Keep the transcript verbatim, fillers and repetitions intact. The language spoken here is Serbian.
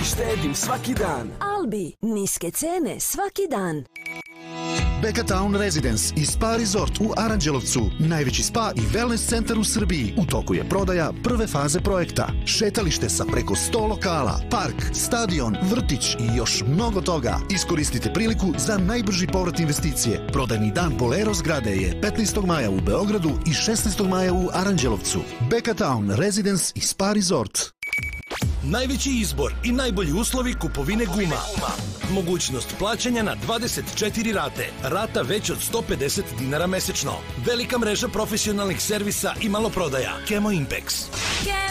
i štedim svaki dan. Albi, niske cene svaki dan. Beka Town Residence i Spa Resort u Aranđelovcu, najveći spa i wellness centar u Srbiji. U toku je prodaja prve faze projekta. Šetalište sa preko sto lokala, park, stadion, vrtić i još mnogo toga. Iskoristite priliku za najbrži povrat investicije. Prodajni dan Bolero zgrade je petnaestog maja u Beogradu i šesnaestog maja u Aranđelovcu. Beka Town Residence i Spa Resort. Najveći izbor i najbolji uslovi kupovine guma. Mogućnost plaćanja na dvadeset četiri rate. Rata već od sto pedeset dinara mesečno. Velika mreža profesionalnih servisa i maloprodaja. Kemo Impex.